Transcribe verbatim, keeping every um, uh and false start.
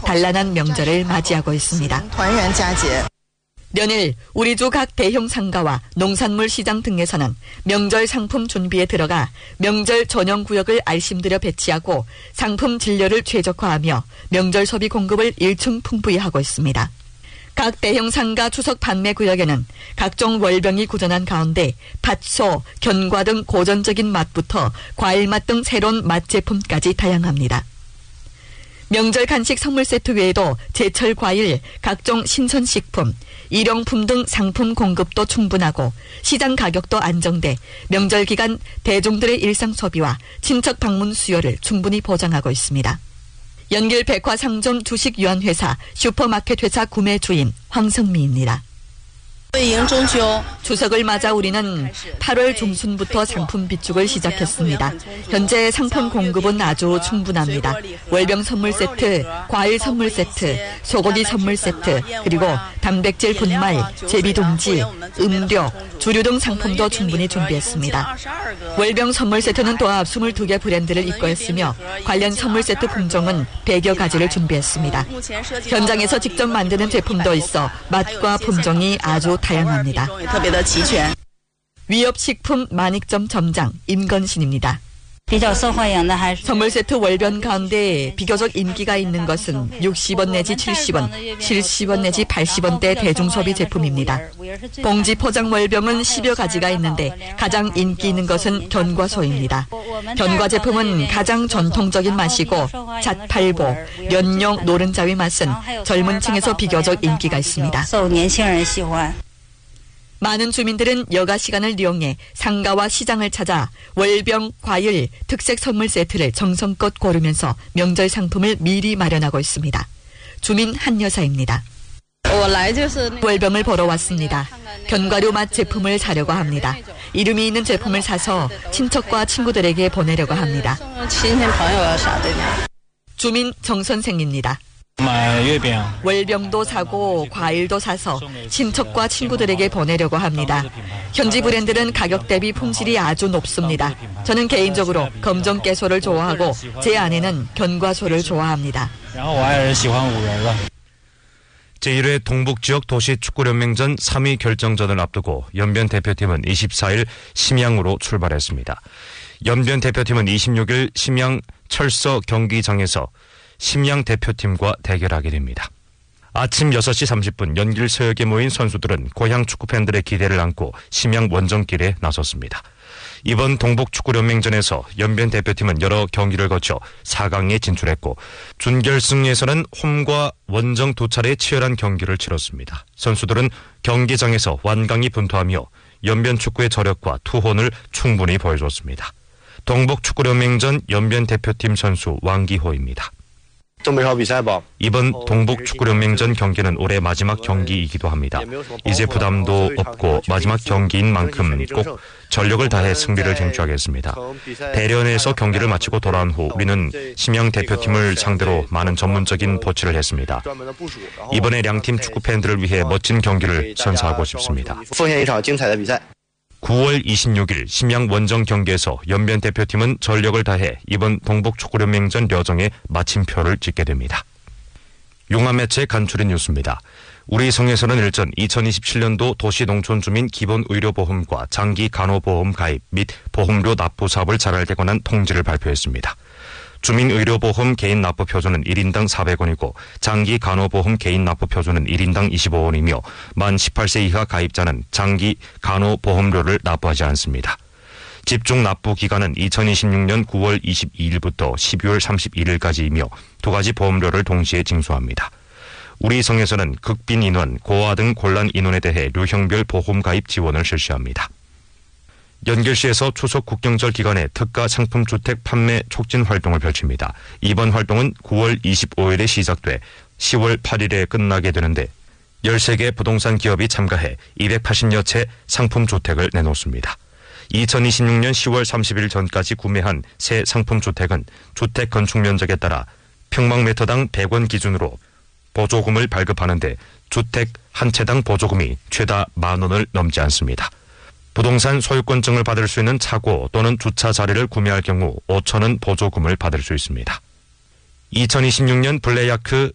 단란한 명절을 맞이하고 있습니다. 연일 우리주 각 대형 상가와 농산물 시장 등에서는 명절 상품 준비에 들어가 명절 전용 구역을 알심들여 배치하고 상품 진료를 최적화하며 명절 소비 공급을 일층 풍부히 하고 있습니다. 각 대형 상가 추석 판매 구역에는 각종 월병이 구전한 가운데 팥소, 견과 등 고전적인 맛부터 과일맛 등 새로운 맛 제품까지 다양합니다. 명절 간식 선물 세트 외에도 제철 과일, 각종 신선식품, 일용품 등 상품 공급도 충분하고 시장 가격도 안정돼 명절 기간 대중들의 일상 소비와 친척 방문 수요를 충분히 보장하고 있습니다. 연길 백화상점 주식유한회사 슈퍼마켓 회사 구매 주임 황성미입니다. 추석을 맞아 우리는 팔월 중순부터 상품 비축을 시작했습니다. 현재 상품 공급은 아주 충분합니다. 월병 선물 세트, 과일 선물 세트, 소고기 선물 세트, 그리고 단백질 분말, 제비동지, 음료, 주류 등 상품도 충분히 준비했습니다. 월병 선물 세트는 또한 이십이 개 브랜드를 입고했으며 관련 선물 세트 품종은 백여 가지를 준비했습니다. 현장에서 직접 만드는 제품도 있어 맛과 품종이 아주 다양합니다. 위협식품 만익점 점장 임건신입니다. 선물 세트 월변 가운데 비교적 인기가 있는 것은 육십 원 내지 칠십 원, 칠십 원 내지 팔십 원대 대중소비 제품입니다. 봉지 포장 월병은 십여 가지가 있는데 가장 인기 있는 것은 견과소입니다. 견과 제품은 가장 전통적인 맛이고 잣팔보, 연용 노른자위 맛은 젊은 층에서 비교적 인기가 있습니다. 많은 주민들은 여가 시간을 이용해 상가와 시장을 찾아 월병, 과일, 특색 선물 세트를 정성껏 고르면서 명절 상품을 미리 마련하고 있습니다. 주민 한 여사입니다. 월병을 보러 왔습니다. 견과류 맛 제품을 사려고 합니다. 이름이 있는 제품을 사서 친척과 친구들에게 보내려고 합니다. 주민 정 선생입니다. 월병도 사고 과일도 사서 친척과 친구들에게 보내려고 합니다. 현지 브랜드는 가격 대비 품질이 아주 높습니다. 저는 개인적으로 검정 깨소를 좋아하고 제 아내는 견과소를 좋아합니다. 제일 회 동북지역 도시축구연맹전 삼 위 결정전을 앞두고 연변 대표팀은 이십사 일 심양으로 출발했습니다. 연변 대표팀은 이십육 일 심양 철서 경기장에서 심양 대표팀과 대결하게 됩니다. 아침 여섯 시 삼십 분 연길 서역에 모인 선수들은 고향 축구팬들의 기대를 안고 심양 원정길에 나섰습니다. 이번 동북축구연맹전에서 연변 대표팀은 여러 경기를 거쳐 사 강에 진출했고 준결승에서는 홈과 원정 두 차례 치열한 경기를 치렀습니다. 선수들은 경기장에서 완강히 분투하며 연변 축구의 저력과 투혼을 충분히 보여줬습니다. 동북축구연맹전 연변 대표팀 선수 왕기호입니다. 이번 동북축구연맹전 경기는 올해 마지막 경기이기도 합니다. 이제 부담도 없고 마지막 경기인 만큼 꼭 전력을 다해 승리를 쟁취하겠습니다. 대련에서 경기를 마치고 돌아온 후 우리는 심양 대표팀을 상대로 많은 전문적인 보치를 했습니다. 이번에 양팀 축구팬들을 위해 멋진 경기를 선사하고 싶습니다. 구월 이십육 일 심양 원정 경기에서 연변 대표팀은 전력을 다해 이번 동북축구연맹전 여정에 마침표를 찍게 됩니다. 용화매체 간추린 뉴스입니다. 우리 성에서는 일전 이천이십칠 년도 도시농촌주민 기본의료보험과 장기간호보험 가입 및 보험료 납부 사업을 잘하게 관한 통지를 발표했습니다. 주민의료보험 개인 납부 표준은 일 인당 사백 원이고 장기간호보험 개인 납부 표준은 일 인당 이십오 원이며 만 십팔 세 이하 가입자는 장기간호보험료를 납부하지 않습니다. 집중 납부 기간은 이천이십육 년 구월 이십이 일부터 십이월 삼십일 일까지이며 두 가지 보험료를 동시에 징수합니다. 우리 성에서는 극빈 인원, 고아 등 곤란 인원에 대해 류형별 보험 가입 지원을 실시합니다. 연길시에서 추석 국경절 기간에 특가 상품 주택 판매 촉진 활동을 펼칩니다. 이번 활동은 구월 이십오 일에 시작돼 시월 팔 일에 끝나게 되는데 열세 개 부동산 기업이 참가해 이백팔십여 채 상품 주택을 내놓습니다. 이천이십육 년 시월 삼십 일 전까지 구매한 새 상품 주택은 주택 건축 면적에 따라 평방미터당 백 원 기준으로 보조금을 발급하는데 주택 한 채당 보조금이 최다 만 원을 넘지 않습니다. 부동산 소유권증을 받을 수 있는 차고 또는 주차 자리를 구매할 경우 오천 원 보조금을 받을 수 있습니다. 이천이십육 년 블레야크